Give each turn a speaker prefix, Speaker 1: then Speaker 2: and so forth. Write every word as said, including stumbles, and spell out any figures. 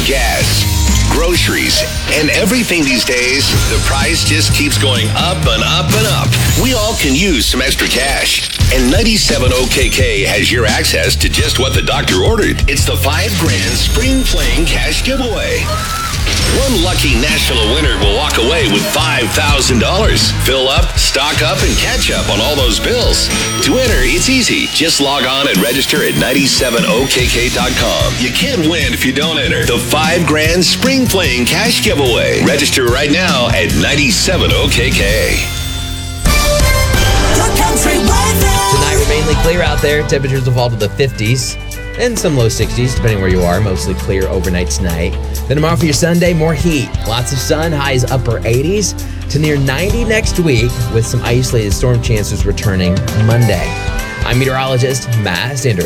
Speaker 1: gas, groceries, and everything these days, the price just keeps going up and up and up. We all can use some extra cash. And ninety-seven O K K has your access to just what the doctor ordered. It's the five grand Spring Fling Cash Giveaway. One lucky national winner will walk away with five thousand dollars. Fill up, stock up, and catch up on all those bills. To enter, it's easy. Just log on and register at ninety-seven O K K dot com. You can't win if you don't enter. The five grand Spring Fling Cash Giveaway. Register right now at ninety-seven O K K.
Speaker 2: Tonight we're mainly clear out there. Temperatures will fall to the fifties and some low sixties, depending where you are. Mostly clear overnight tonight. Then tomorrow for your Sunday, more heat. Lots of sun, highs upper eighties to near ninety next week, with some isolated storm chances returning Monday. I'm meteorologist Matt Standard.